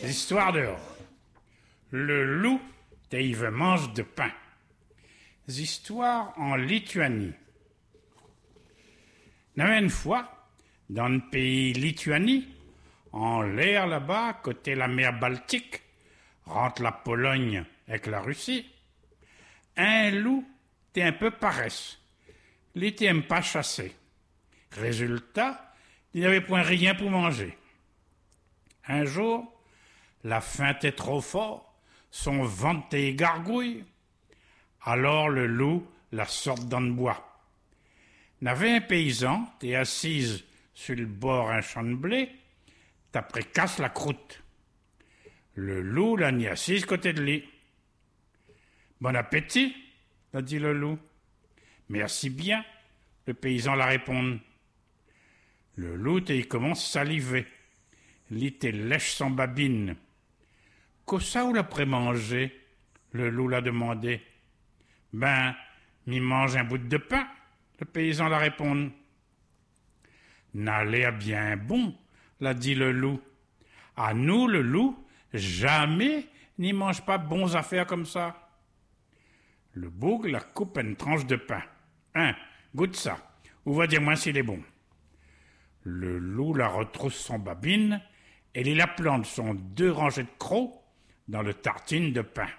Histoire dehors. Le loup, il veut mange de pain. Histoires en Lituanie. Il y avait une fois, dans le pays Lituanie, en l'air là-bas, côté la mer Baltique, rentre la Pologne avec la Russie, un loup était un peu paresse. Il n'aime pas chasser. Résultat, il n'avait point rien pour manger. Un jour, la faim était trop fort, son ventre était gargouille. Alors le loup la sort dans le bois. Il y avait un paysan, t'es assise sur le bord un champ de blé, t'après casse la croûte. Le loup l'a mis assise côté de lui. Bon appétit, a dit le loup. Merci bien, le paysan la répond. Le loup, il commence à saliver. Il lèche son babine. Qu'au ça ou l'après manger? Le loup l'a demandé. Ben, m'y mange un bout de pain, le paysan la répond. N'a l'air bien bon, l'a dit le loup. À nous, le loup, jamais n'y mange pas bons affaires comme ça. Le bouc la coupe une tranche de pain. Goûte ça, ou va dire-moi s'il est bon. Le loup la retrousse son babine et il la plante son 2 rangées de crocs dans le tartine de pain.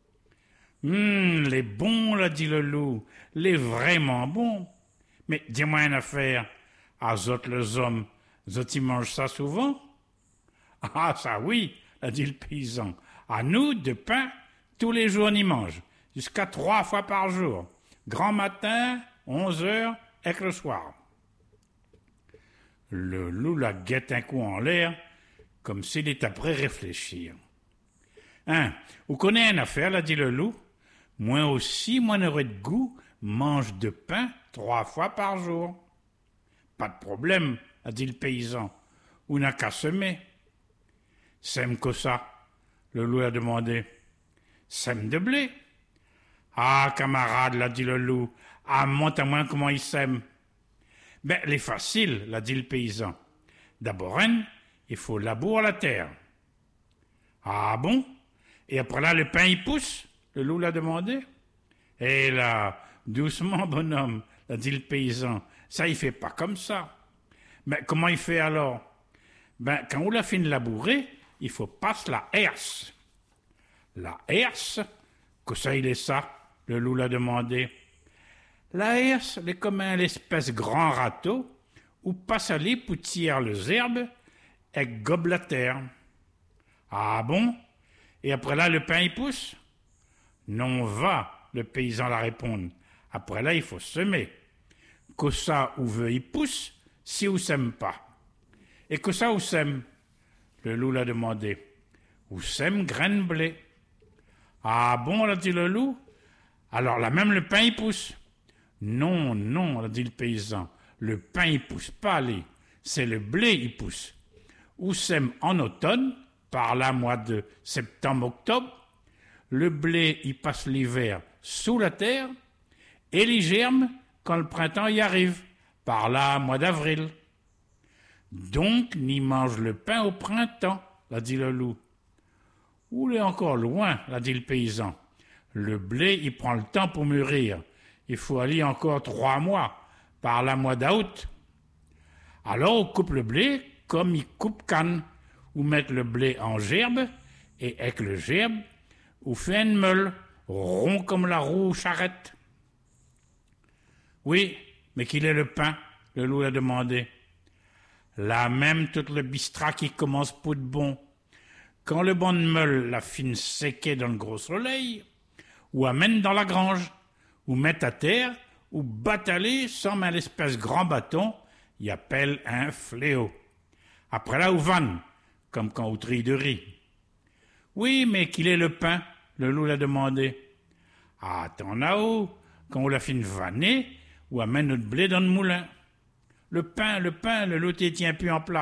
Les bons, l'a dit le loup, les vraiment bons. Mais dis-moi une affaire, à zot les hommes, zot ils mangent ça souvent? Ah, ça oui, l'a dit le paysan. À nous, de pain, tous les jours on y mange, jusqu'à 3 fois par jour. Grand matin, 11 heures, et le soir. Le loup la guette un coup en l'air, comme s'il était après réfléchir. Vous connaissez une affaire, l'a dit le loup. Moi aussi, moi n'aurais de goût, mange de pain 3 fois par jour. Pas de problème, a dit le paysan. Ou n'a qu'à semer. Sème que ça, le loup a demandé. Sème de blé. Ah, camarade, l'a dit le loup. Ah, montre à moi comment il sème. Ben, il est facile, l'a dit le paysan. D'abord, il faut labourer la terre. Ah bon? Et après là, le pain, il pousse? Le loup l'a demandé. Et là, doucement, bonhomme, l'a dit le paysan. Ça, il fait pas comme ça. Mais comment il fait alors? Ben, quand on l'a fini de labourer, il faut passer la herse. La herse? Que ça, il est ça? Le loup l'a demandé. La herse, c'est comme un espèce grand râteau où passe à pour tirer les herbes et gobe la terre. Ah bon? Et après là, le pain, il pousse? Non, va, le paysan la répond. Après là, il faut semer. Que ça, où veut, il pousse, si ou sème pas. Et que ça, où sème? Le loup l'a demandé. Où sème graine blé? Ah bon, l'a dit le loup. Alors là, même le pain, il pousse. Non, non, l'a dit le paysan. Le pain, il pousse pas, allez. C'est le blé, il pousse. Où sème en automne, par là, mois de septembre-octobre, le blé, il passe l'hiver sous la terre, et il germe quand le printemps y arrive, par là, mois d'avril. Donc, n'y mange le pain au printemps, l'a dit le loup. Où est encore loin, l'a dit le paysan. Le blé, il prend le temps pour mûrir. Il faut aller encore 3 mois, par la mois d'août. Alors, on coupe le blé comme il coupe canne, ou mettre le blé en gerbe, et avec le gerbe, ou fait une meule, rond comme la roue charrette. Oui, mais qu'il est le pain, le loup a demandé. Là même, tout le bistra qui commence pour de bon. Quand le bon de meule la fine séquée dans le gros soleil, ou amène dans la grange, ou met à terre, ou bataler sans mettre l'espèce grand bâton, y appelle un fléau. Après là, ou vanne, comme quand on trille de riz. Oui, mais qu'il est le pain, le loup l'a demandé. Ah, t'en as où, quand on l'a fine vanner, ou amène notre blé dans le moulin. Le pain, le loup t'y tient plus en place.